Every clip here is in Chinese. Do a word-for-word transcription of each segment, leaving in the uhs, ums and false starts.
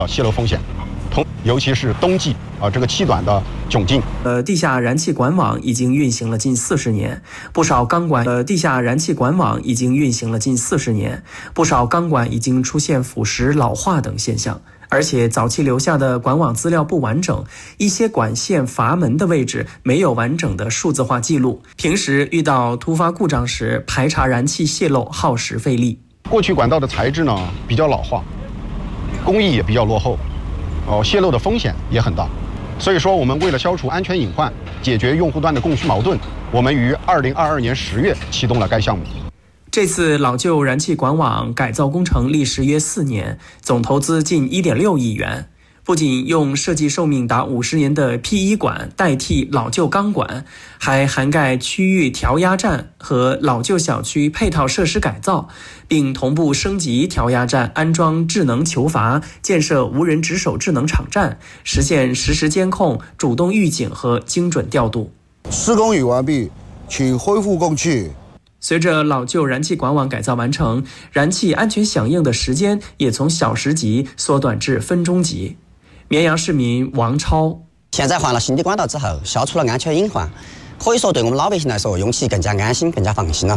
泄漏风险，同尤其是冬季啊这个气短的窘境。 呃，地下燃气管网已经运行了近四十年，不少钢管呃地下燃气管网已经运行了近四十年，不少钢管已经出现腐蚀、老化等现象。而且早期留下的管网资料不完整，一些管线阀门的位置没有完整的数字化记录，平时遇到突发故障时排查燃气泄漏耗时费力。 过去管道的材质呢比较老化，工艺也比较落后，哦，泄漏的风险也很大。所以说，我们为了消除安全隐患，解决用户端的供需矛盾，我们于二零二二年十月启动了该项目。 这次老旧燃气管网改造工程历时约四年，总投资近 一点六亿元。不仅用设计寿命达五十年的 P 一 管代替老旧钢管，还涵盖区域调压站和老旧小区配套设施改造，并同步升级调压站，安装智能球阀，建设无人值守智能场站，实现实时监控、主动预警和精准调度。 施工已完毕，请恢复供气。 随着老旧燃气管网改造完成，燃气安全响应的时间也从小时级缩短至分钟级。绵阳市民王超： 现在换了新的管道之后，消除了安全隐患，可以说对我们老百姓来说，用起更加安心、更加放心了。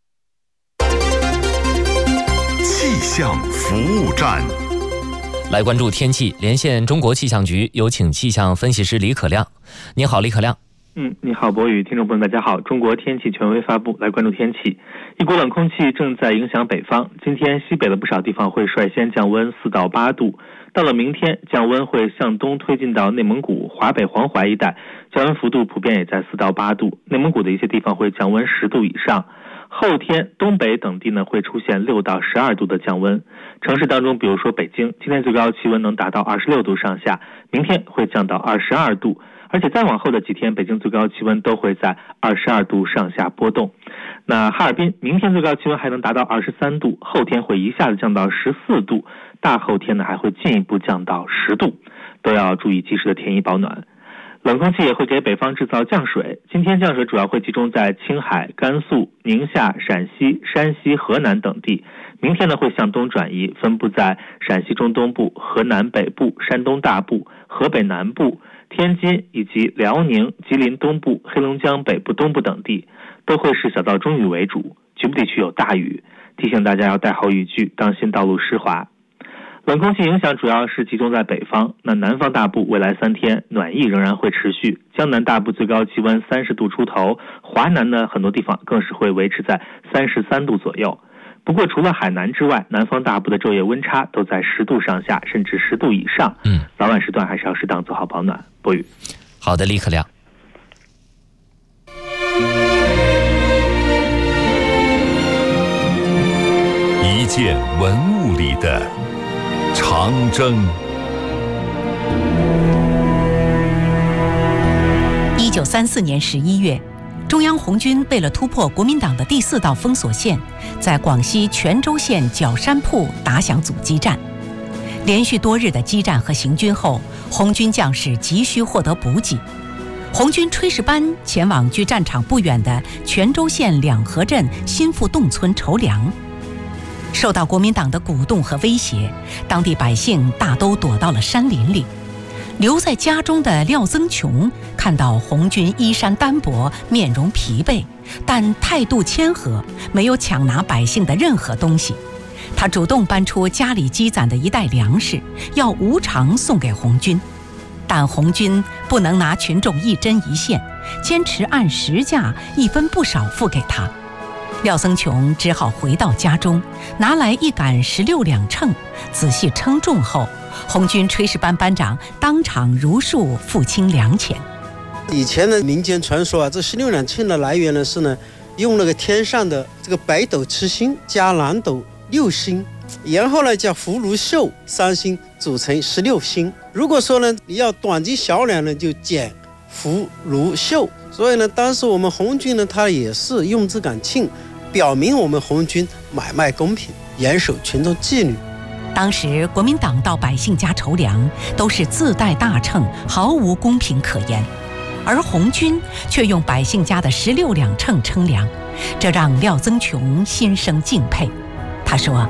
气象服务站， 来关注天气，连线中国气象局，有请气象分析师李可亮。你好，李可亮。 嗯，你好，博宇，听众朋友大家好。中国天气权威发布，来关注天气。一股冷空气正在影响北方，今天西北的不少地方会率先降温四到八度，到了明天降温会向东推进到内蒙古、华北、黄淮一带，降温幅度普遍也在四到八度，内蒙古的一些地方会降温十度以上。后天东北等地呢会出现六到十二度的降温，城市当中比如说北京，今天最高气温能达到二十六度上下，明天会降到二十二度。而且再往后的几天，北京最高气温都会在二十二度上下波动。那哈尔滨明天最高气温还能达到二十三度，后天会一下子降到十四度，大后天呢还会进一步降到十度，都要注意及时的添衣保暖。冷空气也会给北方制造降水，今天降水主要会集中在青海、甘肃、宁夏、陕西、山西、河南等地，明天呢会向东转移，分布在陕西中东部、河南北部、山东大部、河北南部、天津以及辽宁、吉林东部、黑龙江北部东部等地，都会是小到中雨为主，局部地区有大雨，提醒大家要带好雨具，当心道路湿滑。冷空气影响主要是集中在北方，那南方大部未来三天暖意仍然会持续，江南大部最高气温三十度出头，华南呢很多地方更是会维持在三十三度左右。不过除了海南之外，南方大部的昼夜温差都在十度上下，甚至十度以上。嗯，早晚时段还是要适当做好保暖。博宇， 好的，李可亮。 一件文物里的长征。 一九三四年十一月，中央红军为了突破国民党的第四道封锁线，在广西全州县角山铺打响阻击战。连续多日的激战和行军后，红军将士急需获得补给。红军炊事班前往距战场不远的全州县两河镇新富洞村筹粮。受到国民党的鼓动和威胁，当地百姓大都躲到了山林里。留在家中的廖增琼看到红军衣衫单薄，面容疲惫，但态度谦和，没有抢拿百姓的任何东西。他主动搬出家里积攒的一袋粮食，要无偿送给红军。但红军不能拿群众一针一线，坚持按实价一分不少付给他。廖增琼只好回到家中，拿来一杆十六两秤，仔细称重后，红军炊事班班长当场如数付清粮钱。 以前的民间传说啊，这十六两秤的来源呢是呢，用那个天上的这个北斗七星加南斗六星，然后呢叫福禄寿三星组成十六星。如果说呢你要短斤小两呢，就减福禄寿。所以呢，当时我们红军呢，他也是用这杆秤，表明我们红军买卖公平，严守群众纪律。 当时国民党到百姓家筹粮都是自带大秤，毫无公平可言，而红军却用百姓家的十六两秤称粮，这让廖增琼心生敬佩。他说，